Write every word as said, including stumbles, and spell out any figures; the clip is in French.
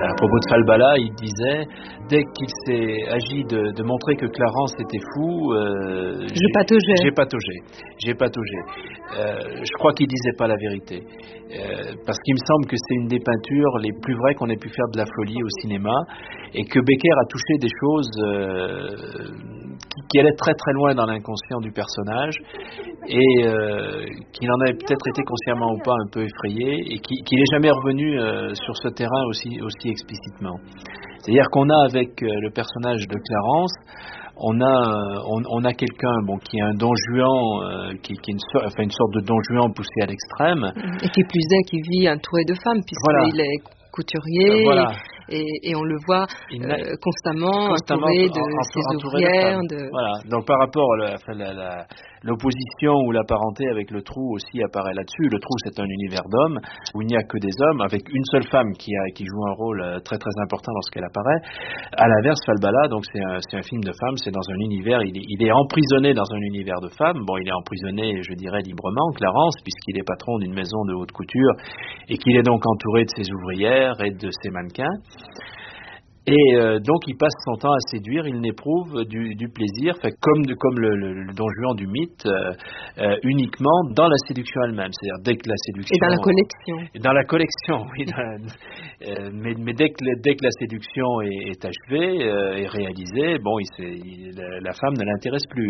à propos de Falbala, il disait, dès qu'il s'est agi de, de montrer que Clarence était fou, euh, j'ai pataugé. J'ai pataugé. J'ai pataugé. Euh, je crois qu'il disait pas la vérité. Euh, parce qu'il me semble que c'est une des peintures les plus vraies qu'on ait pu faire de la folie au cinéma, et que Becker a touché des choses euh, qui, qui allaient très très loin dans l'inconscient du personnage, et euh, qu'il en avait peut-être été consciemment ou pas un peu effrayé, et qu'il qui n'est jamais revenu euh, sur ce terrain aussi, aussi explicitement. C'est-à-dire qu'on a avec euh, le personnage de Clarence, on a, euh, on, on a quelqu'un bon, qui est un don Juan, euh, qui, qui est une, so- enfin, une sorte de don Juan poussé à l'extrême. Et qui plus est, qui vit entouré de femmes, puisqu'il Voilà. est couturier, Euh, voilà. et, et on le voit euh, constamment, constamment entouré entouré de ses entouré ouvrières. de, De... Voilà. Donc par rapport à la, enfin, la, la, l'opposition ou la parenté avec le trou aussi apparaît là-dessus. Le trou, c'est un univers d'hommes où il n'y a que des hommes, avec une seule femme qui, a, qui joue un rôle très très important lorsqu'elle apparaît. À l'inverse, Falbala, donc c'est un, c'est un film de femmes, c'est dans un univers, il est, il est emprisonné dans un univers de femmes. Bon, il est emprisonné, je dirais, librement, Clarence, puisqu'il est patron d'une maison de haute couture et qu'il est donc entouré de ses ouvrières et de ses mannequins. Et euh, donc il passe son temps à séduire, il n'éprouve du, du plaisir, fait, comme, de, comme le, le, le Don Juan du mythe, euh, euh, uniquement dans la séduction elle-même. C'est-à-dire dès que la séduction... Et dans la collection. Euh, dans la collection, oui. Dans, euh, mais mais dès, que, dès que la séduction est, est achevée, euh, est réalisée, bon, il, il, la, la femme ne l'intéresse plus.